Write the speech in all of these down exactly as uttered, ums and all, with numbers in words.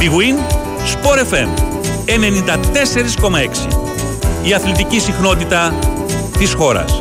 Big Win Sport εφ εμ ενενήντα τέσσερα κόμμα έξι. Η αθλητική συχνότητα της χώρας.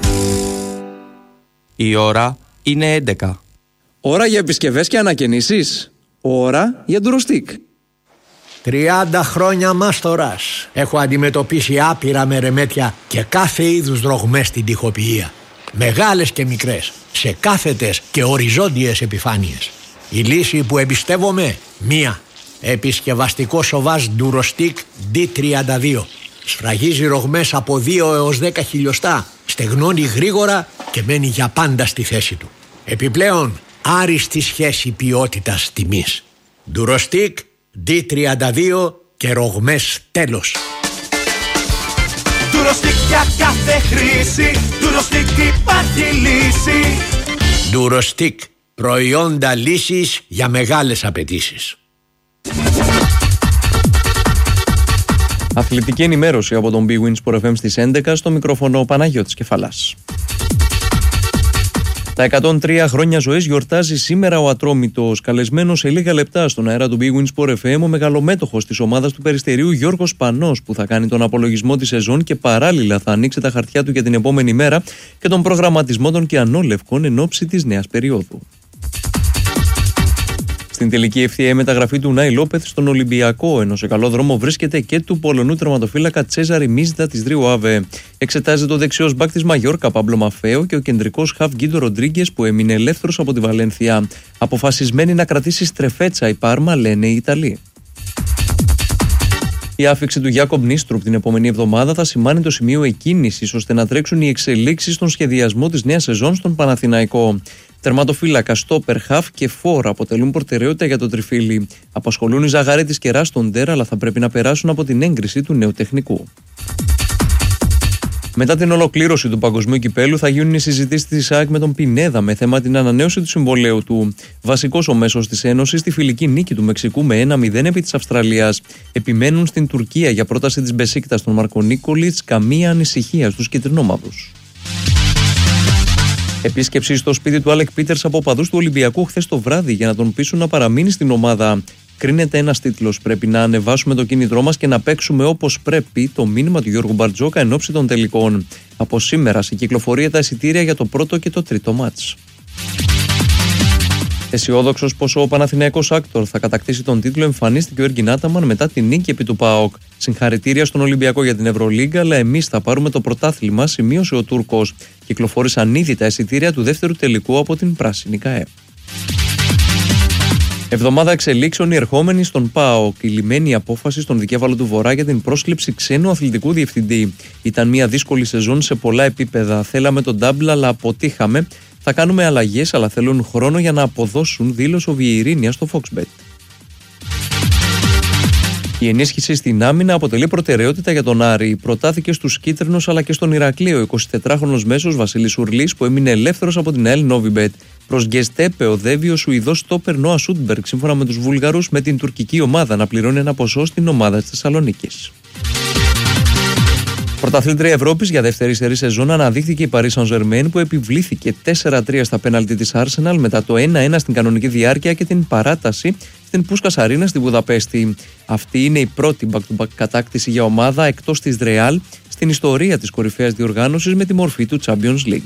Η ώρα είναι έντεκα. Ώρα για επισκευές και ανακαινήσεις. Ώρα για ντουροστικ. τριάντα χρόνια μάστορας. Έχω αντιμετωπίσει άπειρα μερεμέτια και κάθε είδους δρογμές στην τοιχοποιία. Μεγάλες και μικρές, σε κάθετες και οριζόντιες επιφάνειες. Η λύση που εμπιστεύομαι, μία. Επισκευαστικό σοβάζ ντουροστικ ντι τριάντα δύο. Σφραγίζει ρογμές από δύο έως δέκα χιλιοστά, στεγνώνει γρήγορα και μένει για πάντα στη θέση του. Επιπλέον, άριστη σχέση ποιότητας τιμής. ντουροστικ ντι τριάντα δύο και ρογμές τέλος. ντουροστικ για κάθε χρήση, ντουροστικ υπάρχει λύση. ντουροστικ, προϊόντα λύσης για μεγάλες απαιτήσεις. Αθλητική ενημέρωση από τον Big Win Sport εφ εμ στις έντεκα, στο μικρόφωνο ο Παναγιώτης Κεφαλάς. Τα εκατόν τρία χρόνια ζωής γιορτάζει σήμερα ο Ατρόμητος. Καλεσμένος σε λίγα λεπτά στον αέρα του Big Win Sport εφ εμ ο μεγαλομέτωχος της ομάδας του Περιστερίου Γιώργος Πανός, που θα κάνει τον απολογισμό της σεζόν και παράλληλα θα ανοίξει τα χαρτιά του για την επόμενη μέρα και τον προγραμματισμό των κιανόλευκων εν ώψη της νέας περίοδου. Στην τελική ευθεία μεταγραφή του Νάι Λόπεθ στον Ολυμπιακό, ενώ σε καλό δρόμο βρίσκεται και του Πολωνού τερματοφύλακα Τσέζαρη Μίζτα της Ρίου Αβε. Εξετάζεται ο δεξιός μπακ της Μαγιόρκα Πάμπλο Μαφέο και ο κεντρικός χαφ Γκίντο Ροντρίγκες, που έμεινε ελεύθερος από τη Βαλένθια. Αποφασισμένη να κρατήσει στρεφέτσα η Πάρμα, λένε οι Ιταλοί. Η άφιξη του Γιάκομ Νίστρουπ την επόμενη εβδομάδα θα σημάνει το σημείο εκκίνησης ώστε να τρέξουν οι εξελίξεις στον σχεδιασμό της νέας σεζόν στον Παναθηναϊκό. Τερματοφύλακα, στόπερ, χαφ και φόρ αποτελούν προτεραιότητα για το τριφύλι. Απασχολούν οι Ζαγαρέτης και Ράστον Ντέρ, αλλά θα πρέπει να περάσουν από την έγκριση του νέου τεχνικού. Μετά την ολοκλήρωση του Παγκοσμίου Κυπέλου θα γίνουν οι συζητήσεις της ΑΕΚ με τον Πινέδα με θέμα την ανανέωση του συμβολαίου του. Βασικός ο μέσος της Ένωσης στη φιλική νίκη του Μεξικού με ένα μηδέν επί της Αυστραλίας. Επιμένουν στην Τουρκία για πρόταση της Μπεσίκτας των Μάρκο Νίκολιτς, καμία ανησυχία στους κυτρινόμαυρους. Επίσκεψη στο σπίτι του Άλεκ Πίτερς από οπαδούς του Ολυμπιακού χθες το βράδυ για να τον πείσουν να παραμείνει στην ομάδα. Κρίνεται ένας τίτλος. Πρέπει να ανεβάσουμε το κίνητρό μας και να παίξουμε όπως πρέπει, το μήνυμα του Γιώργου Μπαρτζόκα εν ώψη των τελικών. Από σήμερα σε κυκλοφορία τα εισιτήρια για το πρώτο και το τρίτο μάτς. Αισιόδοξος πως ο Παναθηναϊκός Άκτορ θα κατακτήσει τον τίτλο, εμφανίστηκε ο Έργιν Άταμαν μετά την νίκη επί του ΠΑΟΚ. Συγχαρητήρια στον Ολυμπιακό για την Ευρωλίγκα, αλλά εμείς θα πάρουμε το πρωτάθλημα, σημείωσε ο Τούρκος. Κυκλοφόρησαν ήδη τα εισιτήρια του δεύτερου τελικού από την Πράσινη ΚΑΕ. Εβδομάδα εξελίξεων η ερχόμενη στον ΠΑΟΚ. Η λυμμένη απόφαση στον δικέφαλο του Βορρά για την πρόσληψη ξένου αθλητικού διευθυντή. Ήταν μια δύσκολη σεζόν σε πολλά επίπεδα. Θέλαμε τον ντάμπλ, αλλά αποτύχαμε. Θα κάνουμε αλλαγές, αλλά θέλουν χρόνο για να αποδώσουν, δήλωσε ο Βιερίνια στο Foxbet. Η ενίσχυση στην άμυνα αποτελεί προτεραιότητα για τον Άρη. Προτάθηκε στους κίτρινους αλλά και στον Ηρακλείο ο εικοσιτετράχρονος μέσος Βασίλης Ουρλής, που έμεινε ελεύθερος από την ΑΕΛ Νόβιμπετ. Προς Γκεστέπε οδεύει ο Σουηδός στόπερ Νόα Σούντμπεργκ, σύμφωνα με τους Βούλγαρους, με την τουρκική ομάδα να πληρώνει ένα ποσό στην ομάδα της Θεσσαλονίκης. Πρωταθλήτρια Ευρώπης για δεύτερη σερί σεζόν αναδείχθηκε η Paris Saint-Germain, που επιβλήθηκε τέσσερα τρία στα πέναλτι της Arsenal μετά το ένα ένα στην κανονική διάρκεια και την παράταση στην Πούσκας Αρίνα στη Βουδαπέστη. Αυτή είναι η πρώτη back-to-back κατάκτηση για ομάδα εκτός της Real στην ιστορία της κορυφαίας διοργάνωσης με τη μορφή του Champions League.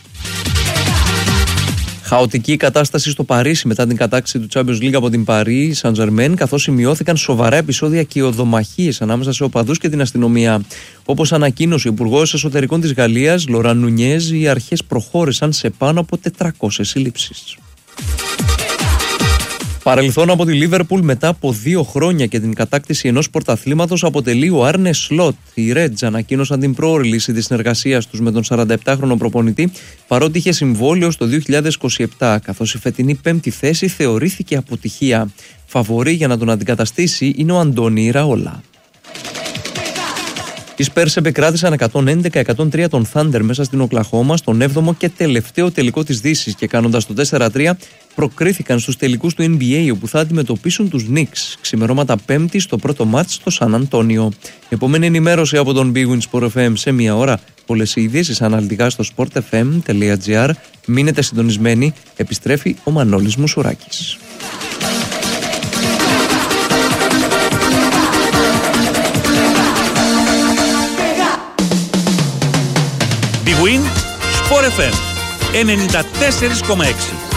Χαοτική κατάσταση στο Παρίσι μετά την κατάκτηση του Champions League από την Paris Saint-Germain, καθώς σημειώθηκαν σοβαρά επεισόδια κοιοδομαχίες ανάμεσα σε οπαδούς και την αστυνομία. Όπως ανακοίνωσε ο Υπουργός Εσωτερικών της Γαλλίας, Λοράν Νουνιέζ, οι αρχές προχώρησαν σε πάνω από τετρακόσιες συλλήψεις. Παρελθόν από τη Λίβερπουλ μετά από δύο χρόνια και την κατάκτηση ενός πρωταθλήματος αποτελεί ο Άρνε Σλότ. Οι Reds ανακοίνωσαν την πρόωρη λύση της συνεργασίας τους με τον σαρανταεπτάχρονο προπονητή, παρότι είχε συμβόλαιο στο δύο χιλιάδες είκοσι επτά, καθώς η φετινή πέμπτη θέση θεωρήθηκε αποτυχία. Φαβορί για να τον αντικαταστήσει είναι ο Αντώνη Ραόλα. Οι Spurs επεκράτησαν εκατόν έντεκα εκατόν τρία τον Thunder μέσα στην Οκλαχώμα στον έβδομο και τελευταίο τελικό της Δύσης και κάνοντας το τέσσερα τρία προκρίθηκαν στους τελικούς του N B A, όπου θα αντιμετωπίσουν τους Knicks ξημερώματα Πέμπτη στο πρώτο μάτς στο Σαν Αντώνιο. Επόμενη ενημέρωση από τον Big Win Sport εφ εμ σε μία ώρα. Όλες οι ειδήσεις αναλυτικά στο sport f m τελεία g r. Μείνετε συντονισμένοι, επιστρέφει ο Μανώλης Μουσουράκης. Big Win, Sport εφ εμ ενενήντα τέσσερα κόμμα έξι.